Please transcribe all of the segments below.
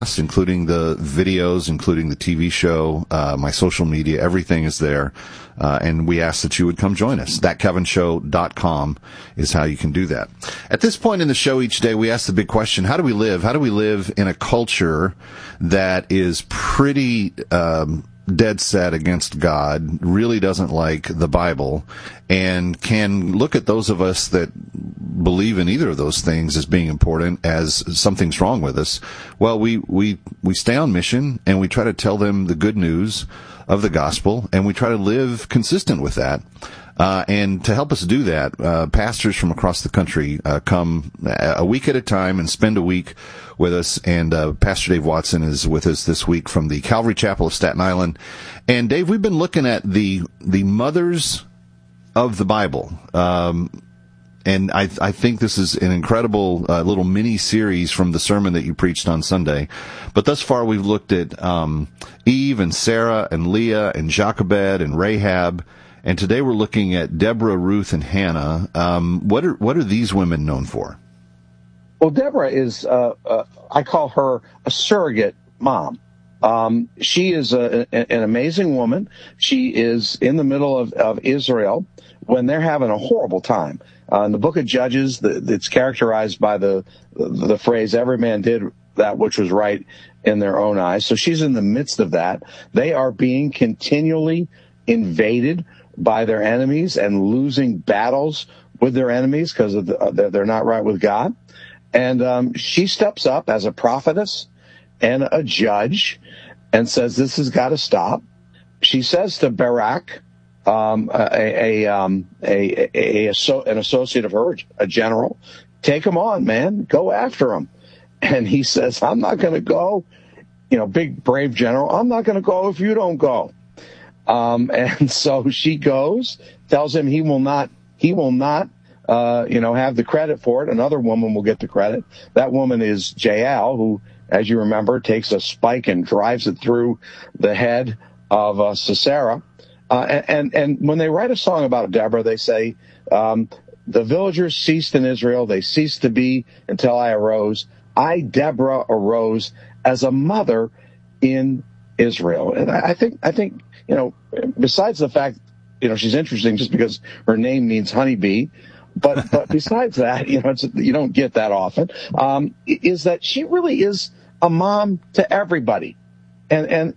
including the videos, including the TV show, my social media, everything is there. And we ask that you would come join us. ThatKevinShow.com is how you can do that. At this point in the show each day, we ask the big question, how do we live? How do we live in a culture that is pretty dead set against God, really doesn't like the Bible, and can look at those of us that believe in either of those things as being important as something's wrong with us? Well, we stay on mission, and we try to tell them the good news of the gospel, and we try to live consistent with that. And to help us do that, pastors from across the country come a week at a time and spend a week with us. And Pastor Dave Watson is with us this week from the Calvary Chapel of Staten Island. And Dave, we've been looking at the mothers of the Bible. And I think this is an incredible little mini series from the sermon that you preached on Sunday. But thus far, we've looked at Eve and Sarah and Leah and Jochebed and Rahab. And today we're looking at Deborah, Ruth, and Hannah. What are these women known for? Well, Deborah is, I call her a surrogate mom. She is an amazing woman. She is in the middle of Israel when they're having a horrible time. In the book of Judges, it's characterized by the phrase, every man did that which was right in their own eyes. So she's in the midst of that. They are being continually invaded by their enemies and losing battles with their enemies because they're not right with God. And she steps up as a prophetess and a judge and says, this has got to stop. She says to Barak, an associate of her, a general, take him on, man, go after him. And he says, I'm not going to go, big, brave general, I'm not going to go if you don't go. And so she goes, tells him he will not, have the credit for it. Another woman will get the credit. That woman is Jael, who, as you remember, takes a spike and drives it through the head of Sisera. And when they write a song about Deborah, they say, the villagers ceased in Israel. They ceased to be until I arose. I, Deborah, arose as a mother in Israel. And I think, besides the fact, she's interesting just because her name means honeybee, but besides that, you don't get that often, is that she really is a mom to everybody. And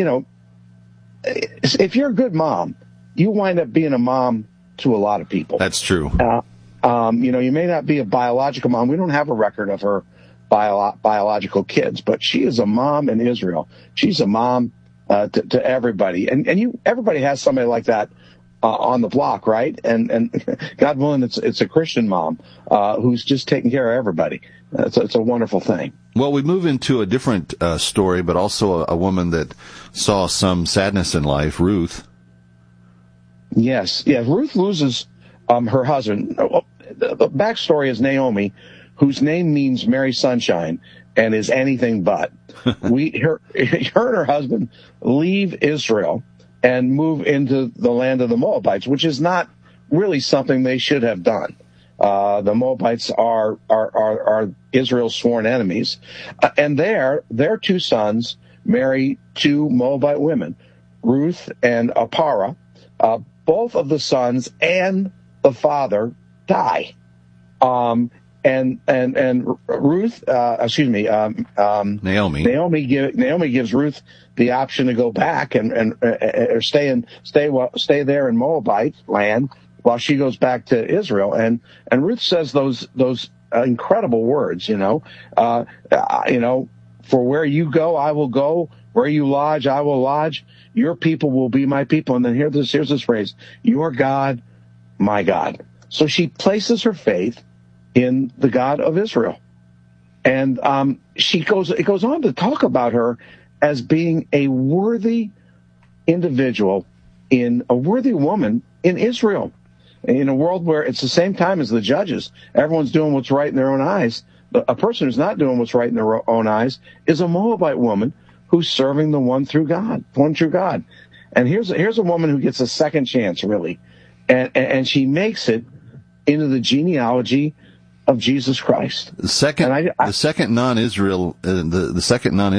if you're a good mom, you wind up being a mom to a lot of people. That's true. You may not be a biological mom. We don't have a record of her biological kids, but she is a mom in Israel. She's a mom to everybody, and everybody has somebody like that on the block, right? And God willing, it's a Christian mom who's just taking care of everybody. It's a wonderful thing. Well, we move into a different story, but also a woman that saw some sadness in life, Ruth. Yes. Ruth loses her husband. The backstory is Naomi, whose name means Merry Sunshine and is anything but. Her and her husband leave Israel and move into the land of the Moabites, which is not really something they should have done. The Moabites are Israel's sworn enemies. And their two sons marry two Moabite women, Ruth and Apara. Both of the sons and the father die. And Ruth, Naomi gives Ruth the option to go back and stay there in Moabite land while she goes back to Israel. And Ruth says those incredible words, for where you go, I will go. Where you lodge, I will lodge. Your people will be my people. And then here's this phrase: your God, my God. So she places her faith in the God of Israel. And it goes on to talk about her as being a worthy individual, a worthy woman in Israel. In a world where it's the same time as the judges, everyone's doing what's right in their own eyes. A person who's not doing what's right in their own eyes is a Moabite woman who's serving the one true God. And here's a woman who gets a second chance, really. And she makes it into the genealogy of Jesus Christ. The second non-Israel